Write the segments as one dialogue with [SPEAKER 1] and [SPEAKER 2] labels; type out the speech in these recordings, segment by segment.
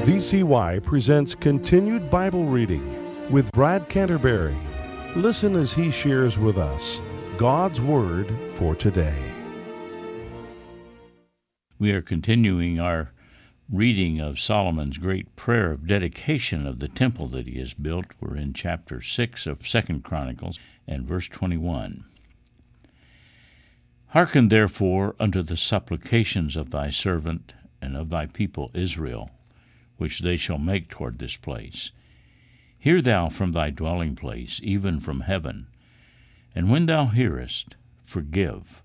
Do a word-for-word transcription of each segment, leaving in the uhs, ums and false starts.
[SPEAKER 1] V C Y presents Continued Bible Reading with Brad Canterbury. Listen as he shares with us God's Word for today.
[SPEAKER 2] We are continuing our reading of Solomon's great prayer of dedication of the temple that he has built. We're in chapter six of Second Chronicles and verse twenty-one. Hearken therefore unto the supplications of thy servant and of thy people Israel, which they shall make toward this place. Hear thou from thy dwelling place, even from heaven, and when thou hearest, forgive.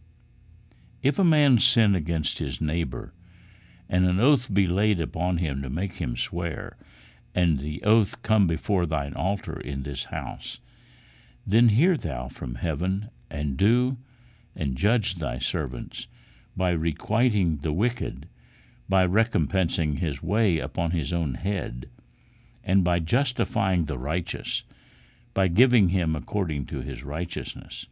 [SPEAKER 2] If a man sin against his neighbor, and an oath be laid upon him to make him swear, and the oath come before thine altar in this house, then hear thou from heaven, and do, and judge thy servants, by requiting the wicked, by recompensing his way upon his own head, and by justifying the righteous, by giving him according to his righteousness.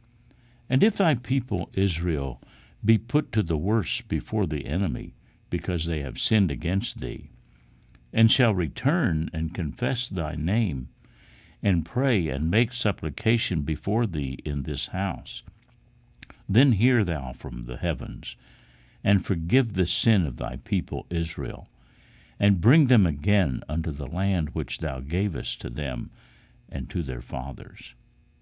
[SPEAKER 2] And if thy people Israel be put to the worse before the enemy, because they have sinned against thee, and shall return and confess thy name, and pray and make supplication before thee in this house, then hear thou from the heavens, and forgive the sin of thy people Israel, and bring them again unto the land which thou gavest to them and to their fathers.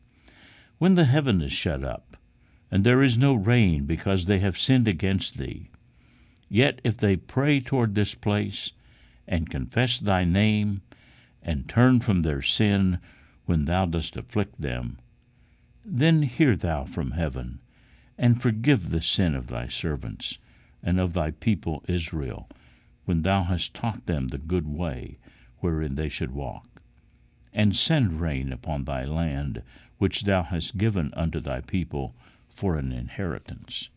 [SPEAKER 2] When the heaven is shut up, and there is no rain because they have sinned against thee, yet if they pray toward this place, and confess thy name, and turn from their sin when thou dost afflict them, then hear thou from heaven, and forgive the sin of thy servants, and of thy people Israel, when thou hast taught them the good way wherein they should walk, and send rain upon thy land, which thou hast given unto thy people for an inheritance.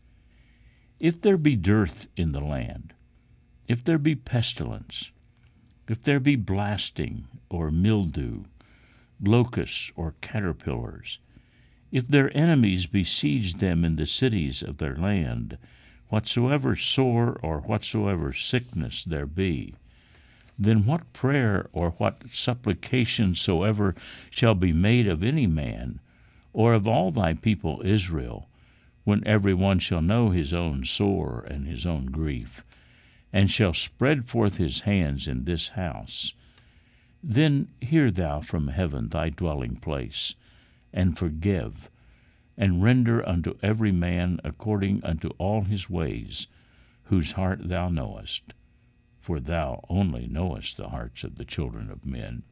[SPEAKER 2] If there be dearth in the land, if there be pestilence, if there be blasting or mildew, locusts or caterpillars, if their enemies besiege them in the cities of their land, whatsoever sore or whatsoever sickness there be, then what prayer or what supplication soever shall be made of any man, or of all thy people Israel, when every one shall know his own sore and his own grief, and shall spread forth his hands in this house, then hear thou from heaven thy dwelling place, and forgive, and render unto every man according unto all his ways, whose heart thou knowest, for thou only knowest the hearts of the children of men,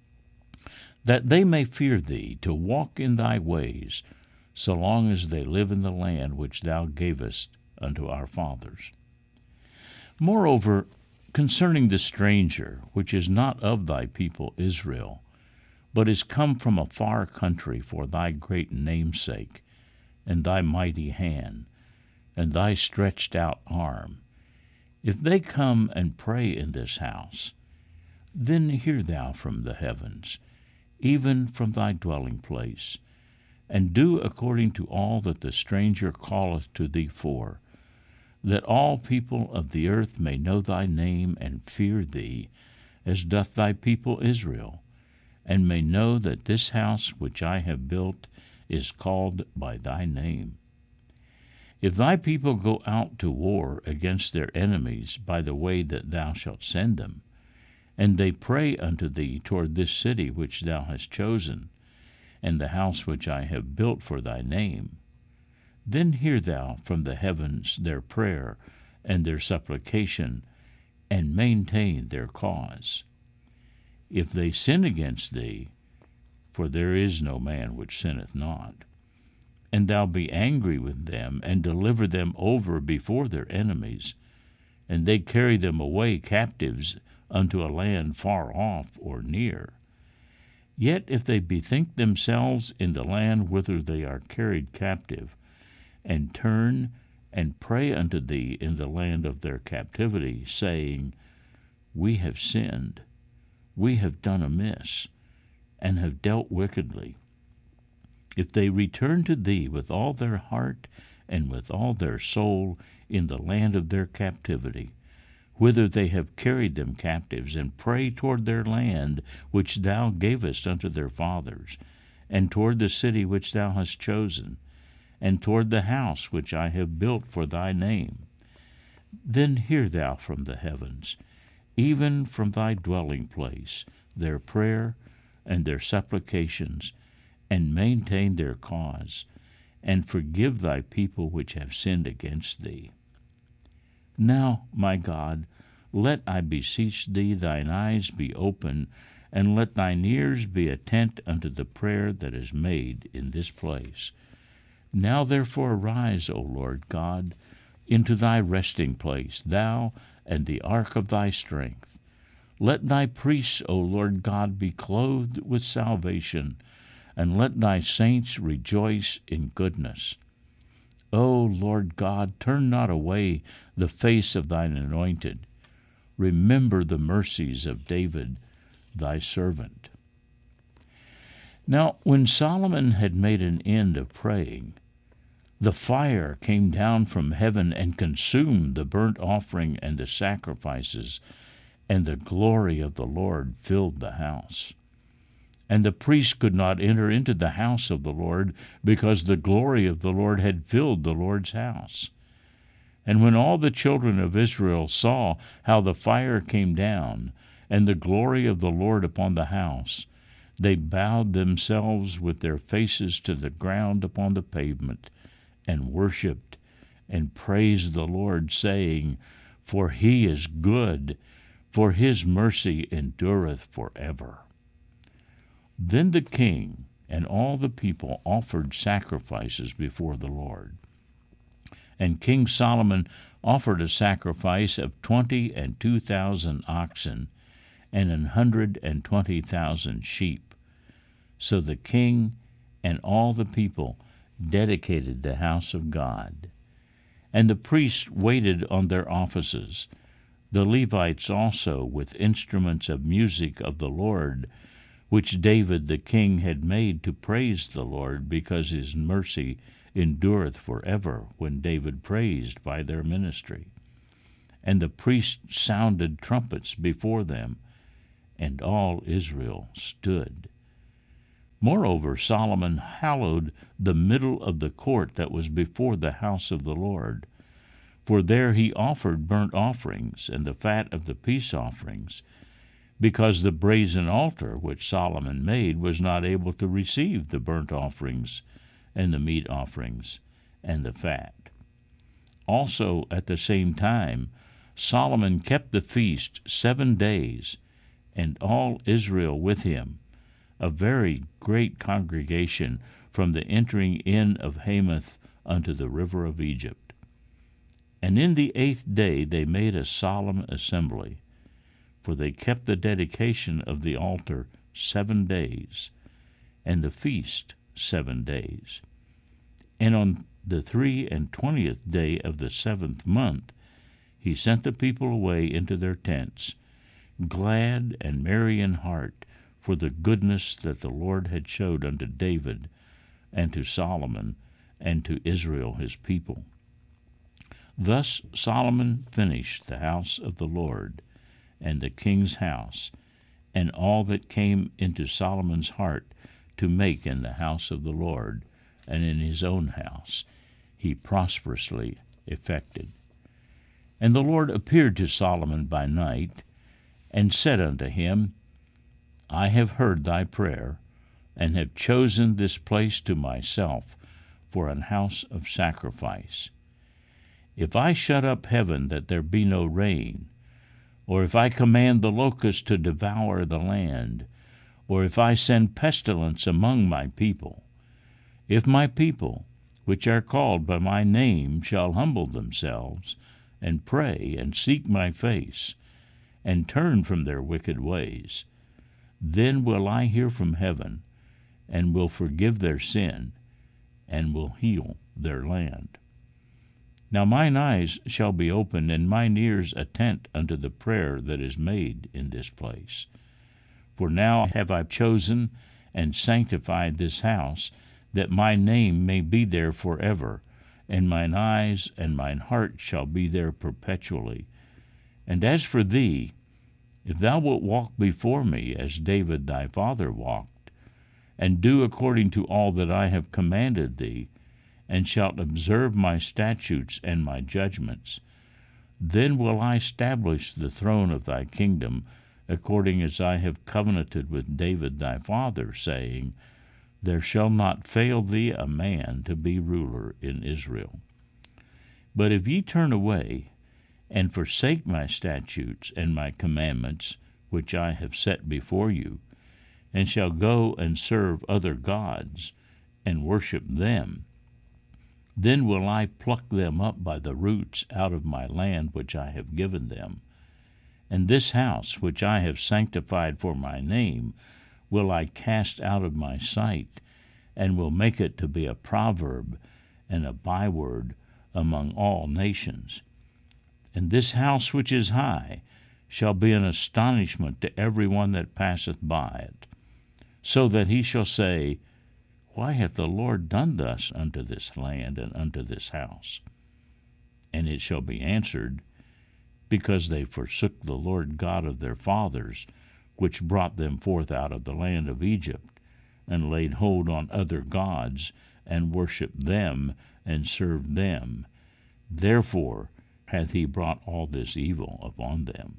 [SPEAKER 2] that they may fear thee to walk in thy ways, so long as they live in the land which thou gavest unto our fathers. Moreover, concerning the stranger, which is not of thy people Israel, but is come from a far country for thy great name's sake, and thy mighty hand, and thy stretched out arm, if they come and pray in this house, then hear thou from the heavens, even from thy dwelling place, and do according to all that the stranger calleth to thee for, that all people of the earth may know thy name and fear thee, as doth thy people Israel, and may know that this house which I have built is called by thy name. If thy people go out to war against their enemies by the way that thou shalt send them, and they pray unto thee toward this city which thou hast chosen, and the house which I have built for thy name, then hear thou from the heavens their prayer and their supplication, and maintain their cause. If they sin against thee, for there is no man which sinneth not, and thou be angry with them, and deliver them over before their enemies, and they carry them away captives unto a land far off or near, yet if they bethink themselves in the land whither they are carried captive, and turn and pray unto thee in the land of their captivity, saying, We have sinned, we have done amiss, and have dealt wickedly. If they return to thee with all their heart and with all their soul in the land of their captivity, whither they have carried them captives, and pray toward their land which thou gavest unto their fathers, and toward the city which thou hast chosen, and toward the house which I have built for thy name. Then hear thou from the heavens, even from thy dwelling place, their prayer and their supplications, and maintain their cause, and forgive thy people which have sinned against thee. Now, my God, let, I beseech thee, thine eyes be open, and let thine ears be attent unto the prayer that is made in this place. Now therefore arise, O Lord God, into thy resting place, thou and the ark of thy strength. Let thy priests, O Lord God, be clothed with salvation, and let thy saints rejoice in goodness. O Lord God, turn not away the face of thine anointed. Remember the mercies of David, thy servant. Now, when Solomon had made an end of praying, the fire came down from heaven and consumed the burnt offering and the sacrifices, and the glory of the Lord filled the house. And the priests could not enter into the house of the Lord, because the glory of the Lord had filled the Lord's house. And when all the children of Israel saw how the fire came down, and the glory of the Lord upon the house, they bowed themselves with their faces to the ground upon the pavement, and worshipped, and praised the Lord, saying, For he is good, for his mercy endureth forever. Then the king and all the people offered sacrifices before the Lord. And King Solomon offered a sacrifice of twenty and two thousand oxen, and an hundred and twenty thousand sheep. So the king and all the people dedicated the house of God. And the priests waited on their offices, the Levites also with instruments of music of the Lord, which David the king had made to praise the Lord, because his mercy endureth forever, when David praised by their ministry. And the priests sounded trumpets before them, and all Israel stood. Moreover, Solomon hallowed the middle of the court that was before the house of the Lord, for there he offered burnt offerings and the fat of the peace offerings, because the brazen altar which Solomon made was not able to receive the burnt offerings and the meat offerings and the fat. Also at the same time Solomon kept the feast seven days, and all Israel with him, a very great congregation, from the entering in of Hamath unto the river of Egypt. And in the eighth day they made a solemn assembly, for they kept the dedication of the altar seven days, and the feast seven days. And on the three and twentieth day of the seventh month he sent the people away into their tents, glad and merry in heart, for the goodness that the Lord had showed unto David, and to Solomon, and to Israel his people. Thus Solomon finished the house of the Lord, and the king's house, and all that came into Solomon's heart to make in the house of the Lord, and in his own house, he prosperously effected. And the Lord appeared to Solomon by night, and said unto him, I have heard thy prayer, and have chosen this place to myself for an house of sacrifice. If I shut up heaven that there be no rain, or if I command the locust to devour the land, or if I send pestilence among my people, if my people, which are called by my name, shall humble themselves, and pray, and seek my face, and turn from their wicked ways, then will I hear from heaven, and will forgive their sin, and will heal their land. Now mine eyes shall be open, and mine ears attent unto the prayer that is made in this place. For now have I chosen and sanctified this house, that my name may be there forever, and mine eyes and mine heart shall be there perpetually. And as for thee, if thou wilt walk before me as David thy father walked, and do according to all that I have commanded thee, and shalt observe my statutes and my judgments, then will I establish the throne of thy kingdom, according as I have covenanted with David thy father, saying, There shall not fail thee a man to be ruler in Israel. But if ye turn away, and forsake my statutes and my commandments, which I have set before you, and shall go and serve other gods, and worship them, then will I pluck them up by the roots out of my land which I have given them. And this house which I have sanctified for my name will I cast out of my sight, and will make it to be a proverb and a byword among all nations. And this house which is high shall be an astonishment to every one that passeth by it, so that he shall say, Why hath the Lord done thus unto this land and unto this house? And it shall be answered, Because they forsook the Lord God of their fathers, which brought them forth out of the land of Egypt, and laid hold on other gods, and worshipped them, and served them. Therefore hath he brought all this evil upon them.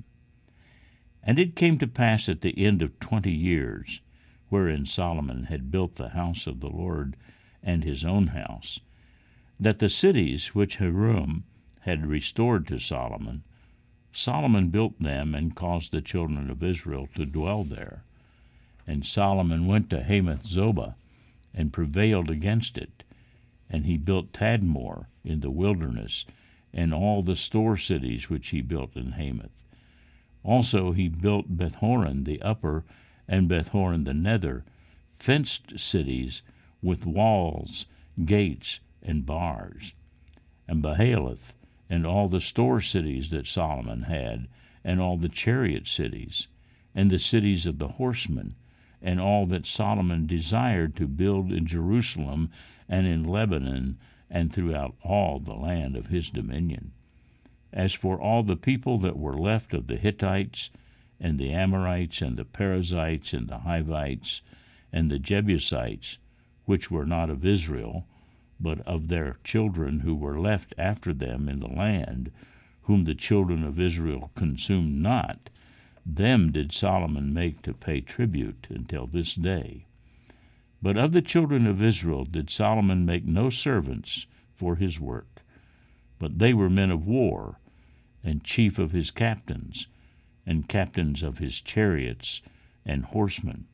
[SPEAKER 2] And it came to pass at the end of twenty years, wherein Solomon had built the house of the Lord and his own house, that the cities which Hiram had restored to Solomon, Solomon built them and caused the children of Israel to dwell there. And Solomon went to Hamath-zobah and prevailed against it, and he built Tadmor in the wilderness, and all the store cities which he built in Hamath. Also he built Bethhoron the upper and Bethhoron the nether, fenced cities with walls, gates, and bars. And Baalath, and all the store cities that Solomon had, and all the chariot cities, and the cities of the horsemen, and all that Solomon desired to build in Jerusalem and in Lebanon, and throughout all the land of his dominion. As for all the people that were left of the Hittites, and the Amorites, and the Perizzites, and the Hivites, and the Jebusites, which were not of Israel, but of their children who were left after them in the land, whom the children of Israel consumed not, them did Solomon make to pay tribute until this day. But of the children of Israel did Solomon make no servants for his work, but they were men of war, and chief of his captains, and captains of his chariots and horsemen.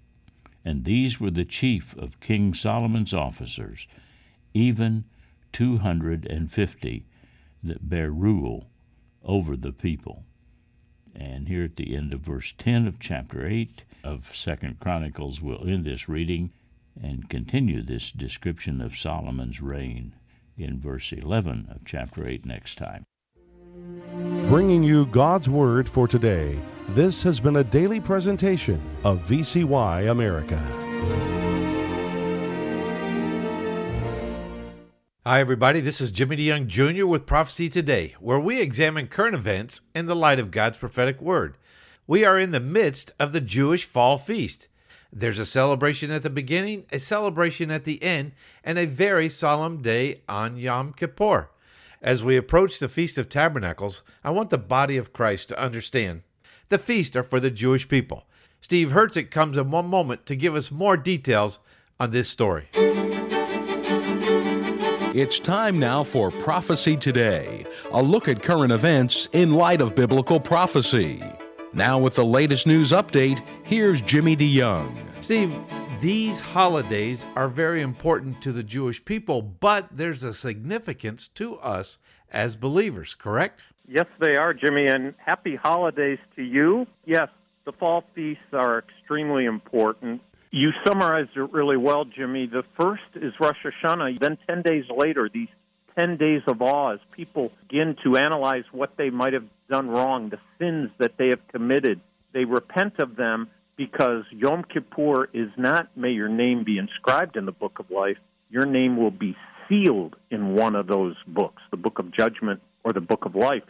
[SPEAKER 2] And these were the chief of King Solomon's officers, even two hundred and fifty that bear rule over the people. And here at the end of verse ten of chapter eight of Second Chronicles, we'll end this reading and continue this description of Solomon's reign in verse eleven of chapter eight next time.
[SPEAKER 1] Bringing you God's Word for today, this has been a daily presentation of V C Y America.
[SPEAKER 3] Hi, everybody. This is Jimmy DeYoung Junior with Prophecy Today, where we examine current events in the light of God's prophetic word. We are in the midst of the Jewish Fall Feast. There's a celebration at the beginning, a celebration at the end, and a very solemn day on Yom Kippur. As we approach the Feast of Tabernacles, I want the body of Christ to understand the feasts are for the Jewish people. Steve Herzig comes in one moment to give us more details on this story.
[SPEAKER 4] It's time now for Prophecy Today, a look at current events in light of biblical prophecy. Now with the latest news update, here's Jimmy DeYoung.
[SPEAKER 3] Steve, these holidays are very important to the Jewish people, but there's a significance to us as believers, correct?
[SPEAKER 5] Yes, they are, Jimmy, and happy holidays to you. Yes, the fall feasts are extremely important. You summarized it really well, Jimmy. The first is Rosh Hashanah. Then ten days later, these ten days of awe as people begin to analyze what they might have done wrong, the sins that they have committed. They repent of them because Yom Kippur is not, may your name be inscribed in the book of life. Your name will be sealed in one of those books, the book of judgment or the book of life. And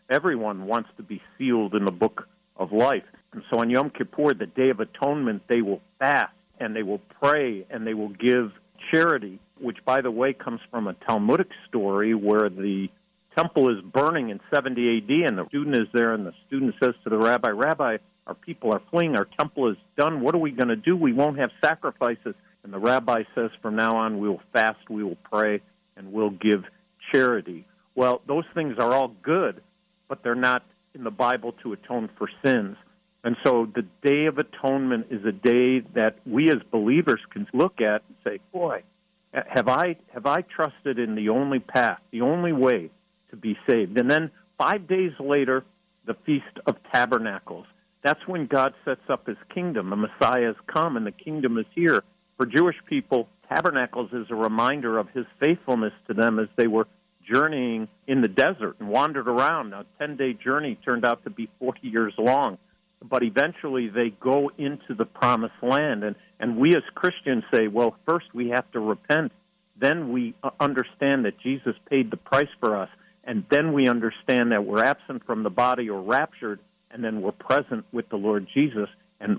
[SPEAKER 5] Everyone wants to be sealed in the book of life. And so on Yom Kippur, the Day of Atonement, they will fast, and they will pray, and they will give charity, which, by the way, comes from a Talmudic story where the temple is burning in seventy A D, and the student is there, and the student says to the rabbi, Rabbi, our people are fleeing, our temple is done, what are we going to do? We won't have sacrifices. And the rabbi says, from now on, we will fast, we will pray, and we'll give charity. Well, those things are all good, but they're not in the Bible to atone for sins. And so the Day of Atonement is a day that we as believers can look at and say, boy, have I have I trusted in the only path, the only way to be saved? And then five days later, the Feast of Tabernacles. That's when God sets up his kingdom. The Messiah has come, and the kingdom is here. For Jewish people, Tabernacles is a reminder of his faithfulness to them as they were journeying in the desert and wandered around. A ten-day journey turned out to be forty years long. But eventually they go into the promised land. And, and we as Christians say, well, first we have to repent. Then we understand that Jesus paid the price for us. And then we understand that we're absent from the body or raptured, and then we're present with the Lord Jesus and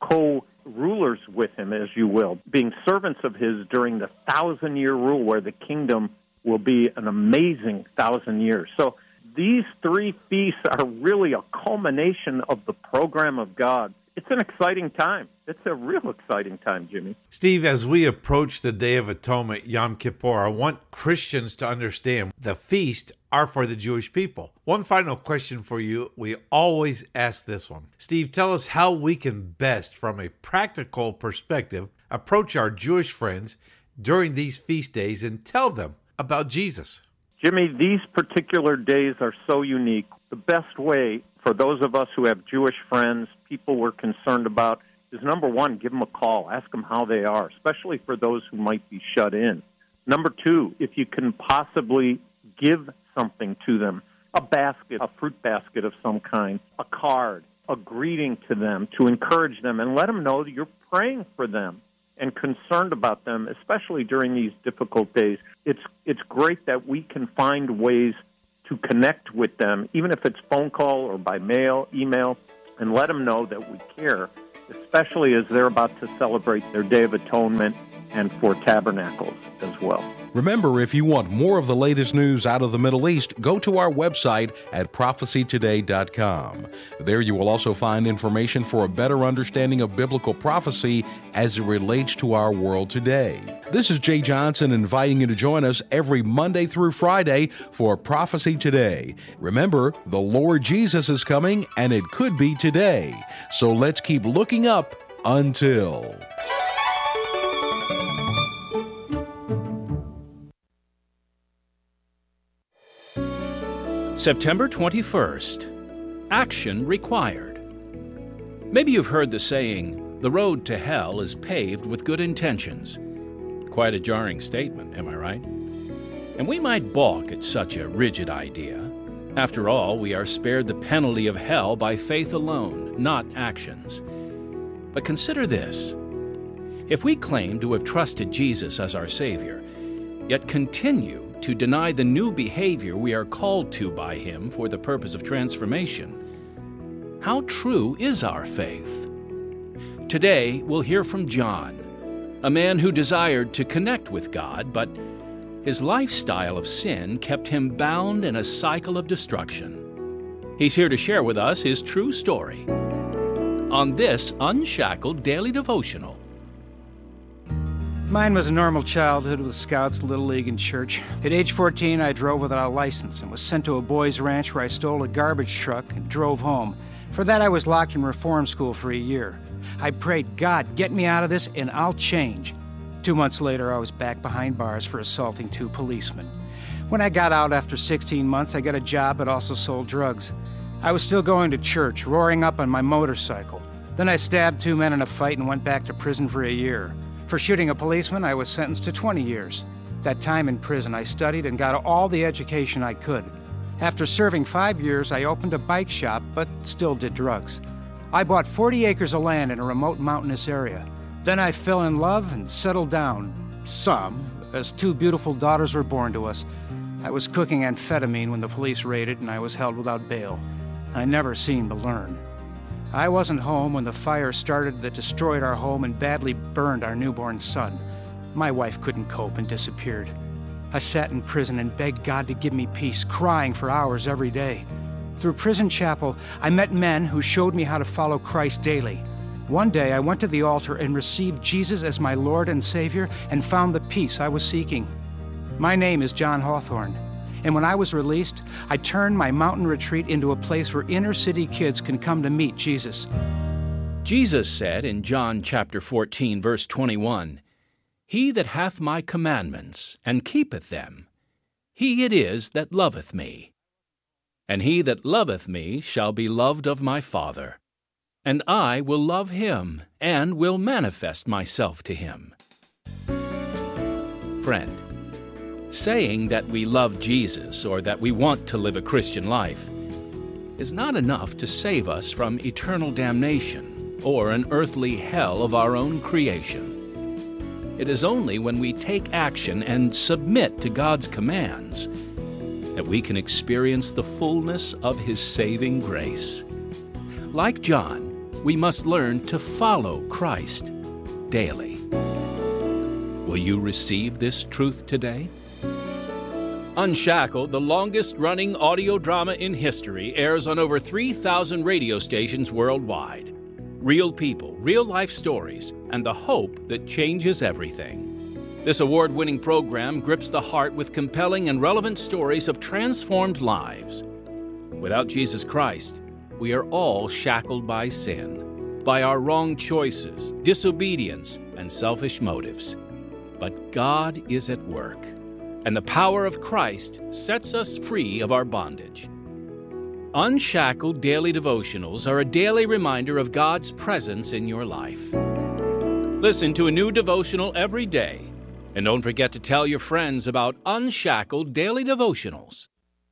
[SPEAKER 5] co-rulers with him, as you will, being servants of his during the thousand-year rule where the kingdom will be an amazing thousand years. So these three feasts are really a culmination of the program of God. It's an exciting time. It's a real exciting time, Jimmy.
[SPEAKER 3] Steve, as we approach the Day of Atonement, Yom Kippur, I want Christians to understand the feasts are for the Jewish people. One final question for you. We always ask this one. Steve, tell us how we can best, from a practical perspective, approach our Jewish friends during these feast days and tell them about Jesus.
[SPEAKER 5] Jimmy, these particular days are so unique. The best way for those of us who have Jewish friends, people we're concerned about, is number one, give them a call. Ask them how they are, especially for those who might be shut in. Number two, if you can possibly give something to them, a basket, a fruit basket of some kind, a card, a greeting to them to encourage them and let them know that you're praying for them and concerned about them, especially during these difficult days. It's it's great that we can find ways to connect with them, even if it's phone call or by mail, email, and let them know that we care, especially as they're about to celebrate their Day of Atonement and for Tabernacles as well.
[SPEAKER 4] Remember, if you want more of the latest news out of the Middle East, go to our website at prophecy today dot com. There you will also find information for a better understanding of biblical prophecy as it relates to our world today. This is Jay Johnson inviting you to join us every Monday through Friday for Prophecy Today. Remember, the Lord Jesus is coming, and it could be today. So let's keep looking up until...
[SPEAKER 6] September twenty-first, action required. Maybe you've heard the saying, the road to hell is paved with good intentions. Quite a jarring statement, am I right? And we might balk at such a rigid idea. After all, we are spared the penalty of hell by faith alone, not actions. But consider this. If we claim to have trusted Jesus as our Savior, yet continue to deny the new behavior we are called to by Him for the purpose of transformation, how true is our faith? Today, we'll hear from John, a man who desired to connect with God, but his lifestyle of sin kept him bound in a cycle of destruction. He's here to share with us his true story on this Unshackled Daily Devotional.
[SPEAKER 7] Mine was a normal childhood with Scouts, Little League, and church. At age fourteen, I drove without a license and was sent to a boys' ranch where I stole a garbage truck and drove home. For that, I was locked in reform school for a year. I prayed, God, get me out of this and I'll change. Two months later, I was back behind bars for assaulting two policemen. When I got out after sixteen months, I got a job but also sold drugs. I was still going to church, roaring up on my motorcycle. Then I stabbed two men in a fight and went back to prison for a year. For shooting a policeman, I was sentenced to twenty years. That time in prison, I studied and got all the education I could. After serving five years, I opened a bike shop, but still did drugs. I bought forty acres of land in a remote mountainous area. Then I fell in love and settled down, some, as two beautiful daughters were born to us. I was cooking amphetamine when the police raided, and I was held without bail. I never seemed to learn. I wasn't home when the fire started that destroyed our home and badly burned our newborn son. My wife couldn't cope and disappeared. I sat in prison and begged God to give me peace, crying for hours every day. Through Prison Chapel, I met men who showed me how to follow Christ daily. One day, I went to the altar and received Jesus as my Lord and Savior and found the peace I was seeking. My name is John Hawthorne, and when I was released, I turned my mountain retreat into a place where inner-city kids can come to meet Jesus.
[SPEAKER 6] Jesus said in John chapter fourteen, verse twenty-one, "He that hath my commandments, and keepeth them, he it is that loveth me. And he that loveth me shall be loved of my Father. And I will love him, and will manifest myself to him." Friend, saying that we love Jesus or that we want to live a Christian life is not enough to save us from eternal damnation or an earthly hell of our own creation. It is only when we take action and submit to God's commands that we can experience the fullness of His saving grace. Like John, we must learn to follow Christ daily. Will you receive this truth today? Unshackled, the longest-running audio drama in history, airs on over three thousand radio stations worldwide. Real people, real-life stories, and the hope that changes everything. This award-winning program grips the heart with compelling and relevant stories of transformed lives. Without Jesus Christ, we are all shackled by sin, by our wrong choices, disobedience, and selfish motives. But God is at work, and the power of Christ sets us free of our bondage. Unshackled Daily Devotionals are a daily reminder of God's presence in your life. Listen to a new devotional every day, and don't forget to tell your friends about Unshackled Daily Devotionals.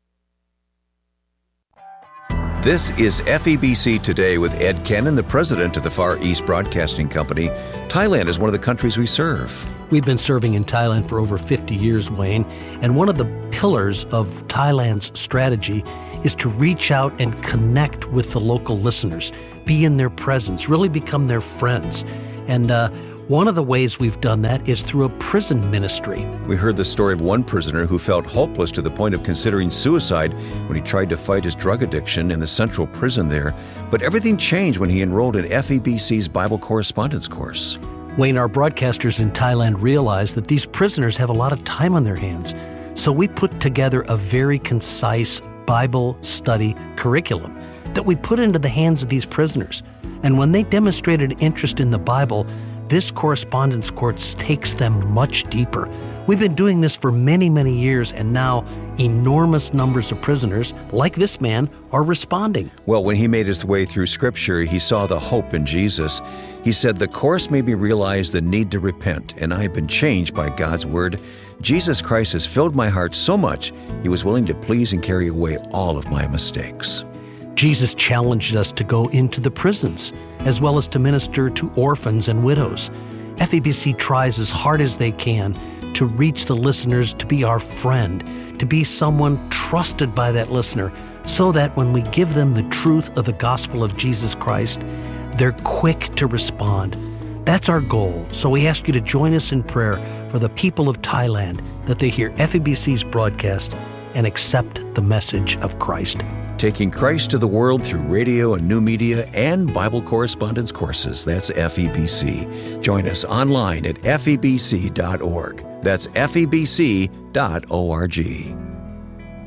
[SPEAKER 8] This is F E B C Today with Ed Kennan, the president of the Far East Broadcasting Company. Thailand is one of the countries we serve.
[SPEAKER 9] We've been serving in Thailand for over fifty years, Wayne, and one of the pillars of Thailand's strategy is to reach out and connect with the local listeners, be in their presence, really become their friends. And uh, one of the ways we've done that is through a prison ministry.
[SPEAKER 8] We heard the story of one prisoner who felt hopeless to the point of considering suicide when he tried to fight his drug addiction in the central prison there. But everything changed when he enrolled in F E B C's Bible correspondence course.
[SPEAKER 9] Wayne, our broadcasters in Thailand realized that these prisoners have a lot of time on their hands. So we put together a very concise Bible study curriculum that we put into the hands of these prisoners. And when they demonstrated interest in the Bible, this correspondence course takes them much deeper. We've been doing this for many, many years, and now enormous numbers of prisoners, like this man, are responding.
[SPEAKER 8] Well, when he made his way through Scripture, he saw the hope in Jesus. He said, "The course made me realize the need to repent, and I have been changed by God's Word. Jesus Christ has filled my heart so much, He was willing to please and carry away all of my mistakes."
[SPEAKER 9] Jesus challenged us to go into the prisons, as well as to minister to orphans and widows. F E B C tries as hard as they can to reach the listeners, to be our friend, to be someone trusted by that listener, so that when we give them the truth of the gospel of Jesus Christ, they're quick to respond. That's our goal. So we ask you to join us in prayer for the people of Thailand, that they hear F E B C's broadcast and accept the message of Christ.
[SPEAKER 8] Taking Christ to the world through radio and new media and Bible correspondence courses. That's F E B C. Join us online at F E B C dot org. That's F E B C dot org.